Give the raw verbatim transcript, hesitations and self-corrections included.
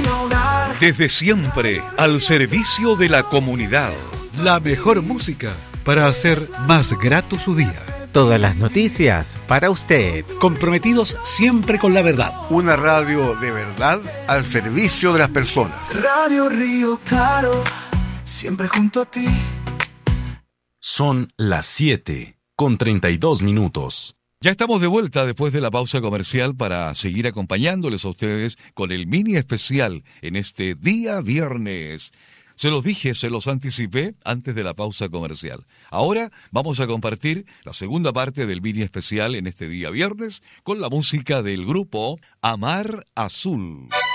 nuestro hogar. Desde siempre, al servicio de la comunidad. La mejor música para hacer más grato su día. Todas las noticias para usted. Comprometidos siempre con la verdad. Una radio de verdad al servicio de las personas. Radio Río Claro, siempre junto a ti. Son las siete con treinta y dos minutos. Ya estamos de vuelta después de la pausa comercial para seguir acompañándoles a ustedes con el mini especial en este día viernes. Se los dije, se los anticipé antes de la pausa comercial. Ahora vamos a compartir la segunda parte del mini especial en este día viernes con la música del grupo Amar Azul.